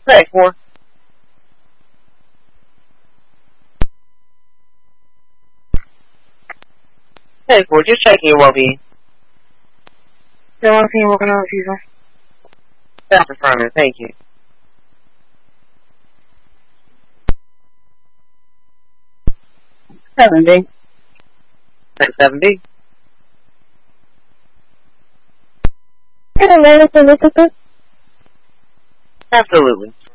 Hey, 4. Hey, 4, just checking your well-being. Still on scene working on the fusion. That's affirmative, thank you. Seven B. 7B. Can I manage to look at this? Absolutely.